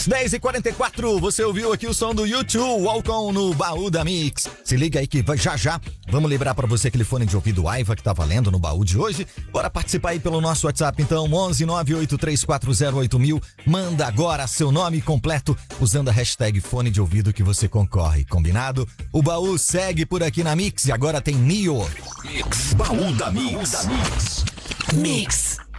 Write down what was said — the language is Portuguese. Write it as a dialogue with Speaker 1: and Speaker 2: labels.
Speaker 1: 10h44, você ouviu aqui o som do YouTube, Welcome no Baú da Mix. Se liga aí que já vamos liberar pra você aquele fone de ouvido Aiva que tá valendo no baú de hoje. Bora participar aí pelo nosso WhatsApp, então, 11 983408000. Manda agora seu nome completo usando a hashtag fone de ouvido que você concorre, combinado? O baú segue por aqui na Mix e agora tem Nio.
Speaker 2: Mix, Baú da Mix.
Speaker 3: Mix.